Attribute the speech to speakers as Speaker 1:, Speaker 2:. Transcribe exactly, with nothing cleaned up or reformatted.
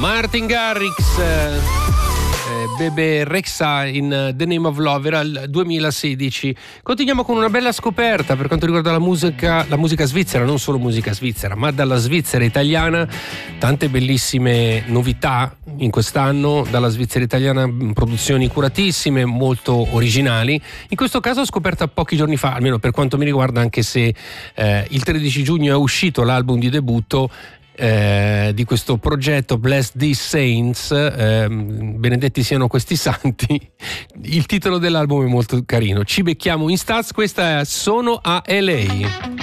Speaker 1: Martin Garrix, eh, Bebe Rexha in The Name of Love, era il duemilasedici. Continuiamo con una bella scoperta per quanto riguarda la musica, la musica svizzera, non solo musica svizzera, ma dalla Svizzera italiana. Tante bellissime novità in quest'anno dalla Svizzera italiana, produzioni curatissime, molto originali. In questo caso ho scoperta pochi giorni fa, almeno per quanto mi riguarda, anche se eh, il tredici giugno è uscito l'album di debutto Eh, di questo progetto Bless These Saints, eh, benedetti siano questi santi. Il titolo dell'album è molto carino. Ci becchiamo in Staz, questa è Sono a L A.